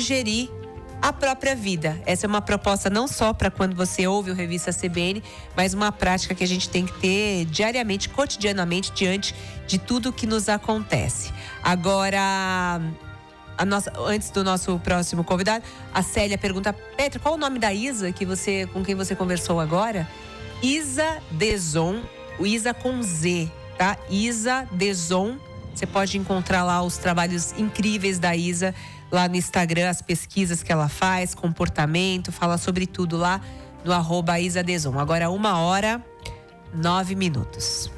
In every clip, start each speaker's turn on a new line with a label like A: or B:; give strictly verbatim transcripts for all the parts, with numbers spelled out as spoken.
A: gerir a própria vida. Essa é uma proposta não só para quando você ouve o Revista C B N, mas uma prática que a gente tem que ter diariamente, cotidianamente, diante de tudo que nos acontece. Agora, a nossa, antes do nosso próximo convidado, a Célia pergunta: Petra, qual o nome da Isa que você, com quem você conversou agora? Isa Deson, o Isa com Z, tá? Isa Deson. Você pode encontrar lá os trabalhos incríveis da Isa lá no Instagram, as pesquisas que ela faz, comportamento, fala sobre tudo lá no arroba Isa Deson. Agora uma hora, nove minutos.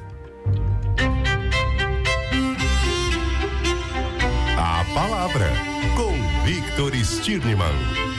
B: A palavra com Victor Stirnemann.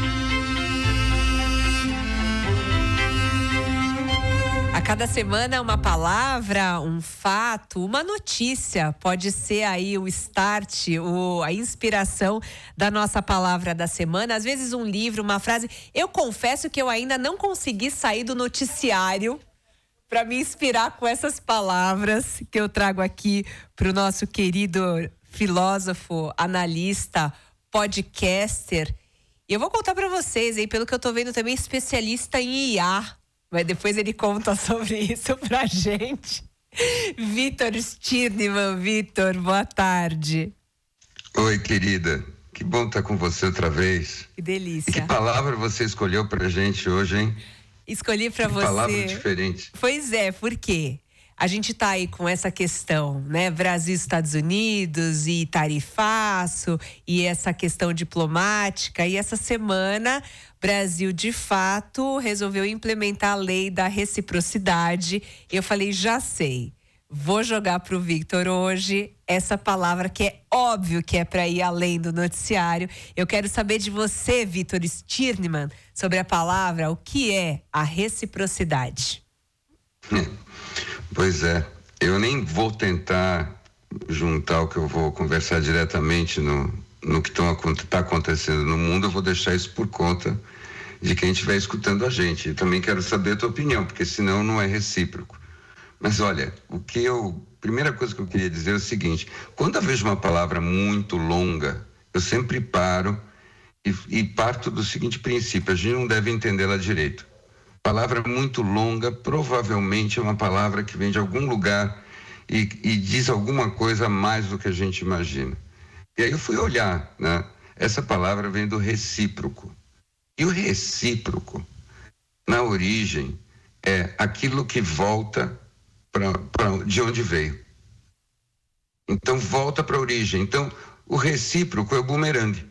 A: A cada semana uma palavra, um fato, uma notícia pode ser aí o start, o, a inspiração da nossa palavra da semana. Às vezes um livro, uma frase. Eu confesso que eu ainda não consegui sair do noticiário para me inspirar com essas palavras que eu trago aqui para o nosso querido filósofo, analista, podcaster. E eu vou contar para vocês, aí, pelo que eu tô vendo também, especialista em I A. Mas depois ele conta sobre isso pra gente. Victor Stirnemann. Victor, boa tarde.
C: Oi, querida. Que bom estar com você outra vez.
A: Que delícia.
C: E que palavra você escolheu pra gente hoje, hein?
A: Escolhi pra
C: que
A: você.
C: Palavra diferente.
A: Pois é, por quê? A gente tá aí com essa questão, né? Brasil, Estados Unidos e tarifaço e essa questão diplomática. E essa semana, Brasil, de fato, resolveu implementar a lei da reciprocidade. Eu falei, já sei. Vou jogar pro Victor hoje essa palavra que é óbvio que é para ir além do noticiário. Eu quero saber de você, Victor Stirnemann, sobre a palavra, o que é a reciprocidade.
C: Pois é, eu nem vou tentar juntar o que eu vou conversar diretamente no, no que está acontecendo no mundo. Eu vou deixar isso por conta de quem estiver escutando a gente. Eu também quero saber a tua opinião, porque senão não é recíproco. Mas olha, o que eu, primeira coisa que eu queria dizer é o seguinte: quando eu vejo uma palavra muito longa, eu sempre paro e, e parto do seguinte princípio: a gente não deve entendê-la direito. Palavra muito longa provavelmente é uma palavra que vem de algum lugar e, e diz alguma coisa a mais do que a gente imagina. E aí eu fui olhar, né? Essa palavra vem do recíproco. E o recíproco, na origem, é aquilo que volta pra, pra, de onde veio. Então volta para a origem. Então o recíproco é o bumerangue.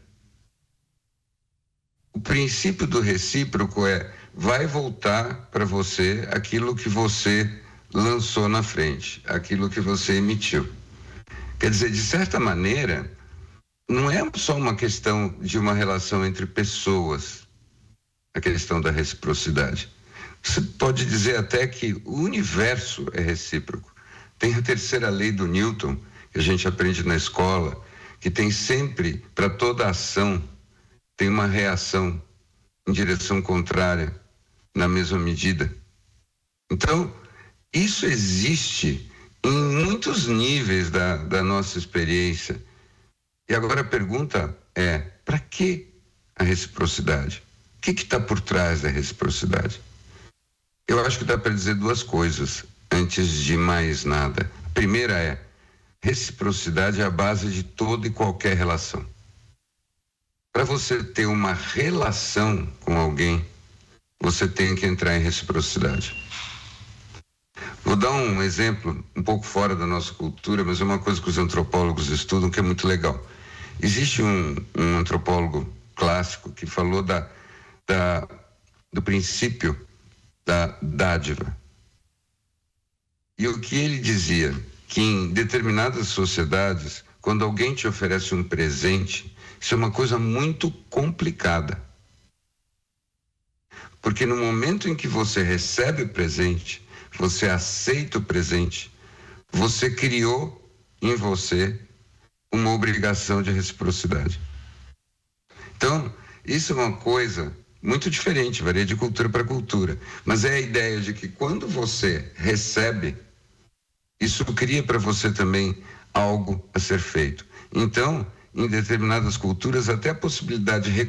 C: O princípio do recíproco é: vai voltar para você aquilo que você lançou na frente, aquilo que você emitiu. Quer dizer, de certa maneira, não é só uma questão de uma relação entre pessoas, a questão da reciprocidade. Você pode dizer até que o universo é recíproco. Tem a terceira lei do Newton, que a gente aprende na escola, que tem sempre, para toda ação, tem uma reação em direção contrária na mesma medida. Então, isso existe em muitos níveis da, da nossa experiência. E agora a pergunta é: para que a reciprocidade? O que está por trás da reciprocidade? Eu acho que dá para dizer duas coisas antes de mais nada. A primeira é: reciprocidade é a base de toda e qualquer relação. Para você ter uma relação com alguém, você tem que entrar em reciprocidade. Vou dar um exemplo um pouco fora da nossa cultura, mas é uma coisa que os antropólogos estudam que é muito legal. Existe um, um antropólogo clássico que falou da, da, do princípio da dádiva. E o que ele dizia? Que em determinadas sociedades, quando alguém te oferece um presente, isso é uma coisa muito complicada. Porque no momento em que você recebe o presente, você aceita o presente, você criou em você uma obrigação de reciprocidade. Então, isso é uma coisa muito diferente, varia de cultura para cultura. Mas é a ideia de que quando você recebe, isso cria para você também algo a ser feito. Então, em determinadas culturas, até a possibilidade de